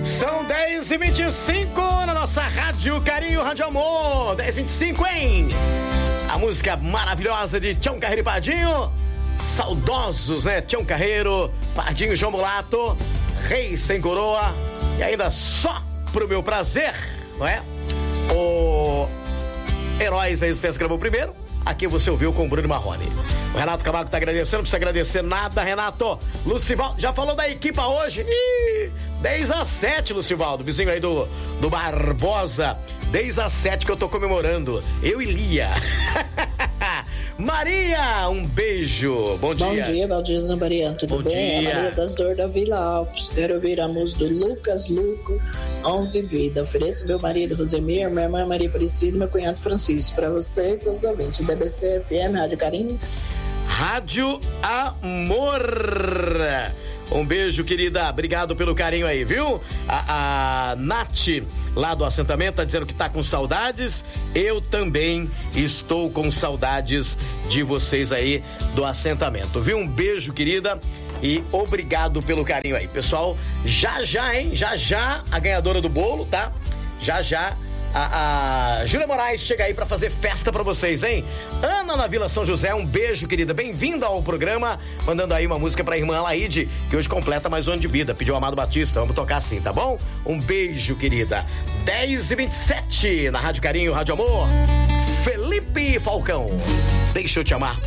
São 10h25 na nossa Rádio Carinho, Rádio Amor. 10h25, hein? A música maravilhosa de Tião Carreiro e Pardinho. Saudosos, né? Tião Carreiro, Pardinho, João Mulato, Rei Sem Coroa. E ainda só pro meu prazer, não é? O Heróis da Resistência gravou primeiro. Aqui você ouviu com o Bruno Marrone. O Renato Camargo tá agradecendo, não precisa agradecer nada, Renato. Lucivaldo, já falou da equipa hoje? 10-7, Lucivaldo, vizinho aí do Barbosa. 10-7 que eu tô comemorando. Eu e Lia. Maria, um beijo. Bom dia. Bom dia, Valdir Maria. Tudo bem? Dia. Maria das Dores da Vila Alpes. Quero ouvir a música do Lucas Luco, 11 Vida. Ofereço meu marido Rosemir, minha irmã Maria Aparecida e meu cunhado Francisco. Pra você e todos os ouvintes. DBC FM, Rádio Carinho. Rádio Amor. Um beijo, querida. Obrigado pelo carinho aí, viu? A Nath, lá do assentamento, tá dizendo que tá com saudades. Eu também estou com saudades de vocês aí do assentamento, viu? Um beijo, querida. E obrigado pelo carinho aí. Pessoal, já, hein? Já, a ganhadora do bolo, tá? Já. A Júlia Moraes chega aí pra fazer festa pra vocês, hein? Ana na Vila São José, um beijo, querida. Bem-vinda ao programa. Mandando aí uma música pra irmã Laide, que hoje completa mais um ano de vida. Pediu o Amado Batista, vamos tocar assim, tá bom? Um beijo, querida. 10h27 na Rádio Carinho, Rádio Amor. Felipe Falcão, deixa eu te amar